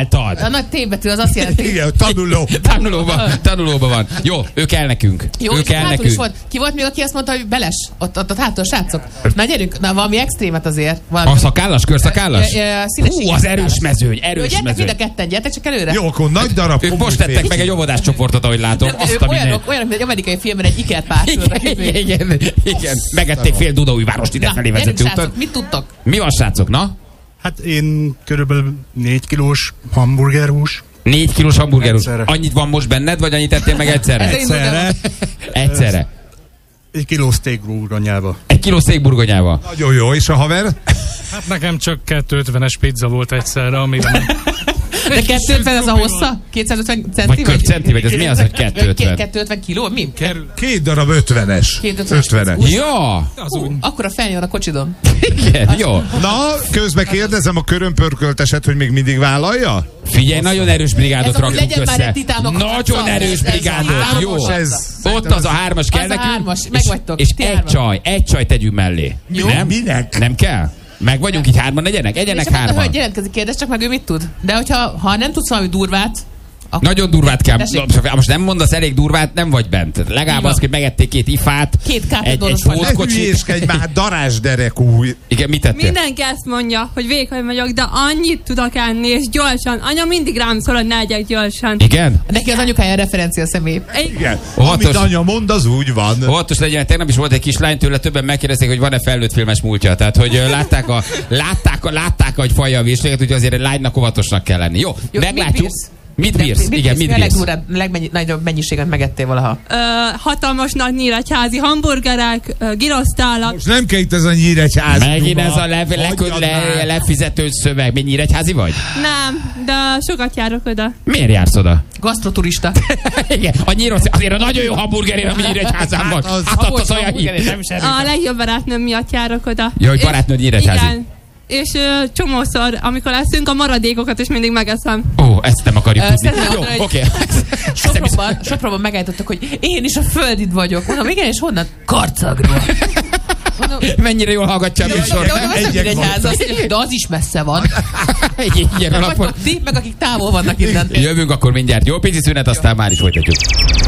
csináltad? A nagy T-betű az azt jelenti. Igen, Tanulóban van. Jó, ő kell nekünk. Jó, ő és kell hátul is nekünk. volt. Ki volt még, aki azt mondta, hogy beles? Ott hátul, srácok. Na gyerünk, na valami extrémet azért. Valami, A szakállas, körszakállas? Színességi Hú, az erős mezőny, Jó, erős gyertek mind mezőny. a ketten, gyertek csak előre. Jó, akkor nagy darab. Ők most tettek meg egy óvodás csoportot, ahogy látom. Azt a minden. Olyanok, mint egy amerikai filmben egy ikerpár. Igen. Megették fél Dunaújvárost idefelé vezető Gyerünk, úton. srácok, mit tudtok? Mi van, srácok, na? Hát én körülbelül 4 kilós hamburgerhús. 4 kilós hamburger. Egyszerre. Annyit van most benned, vagy annyit ettél meg egyszerre? Egyszerre. 1 kiló steak burgonyába. 1 kiló székburgonyával. Nagyon jó, és a haver? Hát nekem csak 250-es pizza volt egyszerre, amiben... De 250 az a hossza? 250 centi? Vagy köpcenti, vagy ez mi az, hogy 250? 250 kiló? Mi? 2 darab 50-es. 50-es. Ja! Akkor a felnyom a kocsidon. Igen, jó. Na, közben kérdezem a körömpörkölteset, hogy még mindig vállalja? Figyelj, nagyon erős brigádot Ez amúgy raktunk legyen már össze. egy titánok Nagyon harca. erős Ez brigádot, hármas jó. ez. Ott az a 3-as kell Az a nekünk. 3-as, megvagytok, És ti egy csaj tegyünk mellé. Jó. Nem? Minek? Nem kell? Meg vagyunk így 3-an, egyenek És a 3-an. hölgy jelentkezik, kérdez csak meg, ő mit tud. De ha nem tudsz valami durvát, akkor... Nagyon durvát kell. Tessék. Most nem mondasz elég durvát, nem vagy bent. Legalább az, hogy megették 2 ifát, 2 egy káptadoros vagy. Ne pótkocsit. hülyéskedj már, darázsderekú. Igen, mit tettél? Mindenki ezt mondja, hogy vékony vagyok, de annyit tudok enni, és gyorsan. Anya mindig rám szól, hogy ne egyek gyorsan. Igen? Neki az anyukája referencia személy. Igen. Óvatos. Amit anya mond, az úgy van. Óvatos legyen, tegnap is volt egy kislány, tőle többen megkérdezték, hogy van-e felnőtt filmes múltja. Tehát, hogy látták, hogy falja a vésléget, úgyhogy azért egy lánynak óvatosnak kell lenni. Jó, meglátjuk. Mit bírsz? Igen, mit bírsz? Legnagyobb mennyiséget megettél valaha? Hatalmas nagy nyíregyházi hamburgerek, girosztálak. Most nem kell itt ez a nyíregyház. Megint ez a Hagyjad már. lefizető szöveg. Még Nyíregyházi vagy? Nem, de sokat járok oda. Miért jársz oda? Gasztroturista. Igen, azért a nagyon jó hamburgerért, ami Nyíregyházán van. az- Hát ott az olyan hír. A legjobb barátnőm miatt járok oda. Ja, hogy barátnőd Nyíregyházi. Igen. És csomószor, amikor leszünk, a maradékokat is mindig megeszem. Ó, ezt nem akarjuk tudni. Szeretném Jó, mondani, hogy oké. Sopronban megállítottak, hogy én is a földid vagyok. Mondom, igen, és honnan? Karcagról. Mondom, Mennyire jól hallgatja a műsor. de az nem Nyíregyháza, de az is messze van. Ilyen alapon. Ti, meg akik távol vannak innen. Jövünk akkor mindjárt. Jó pici szünet, aztán már is folytatjuk.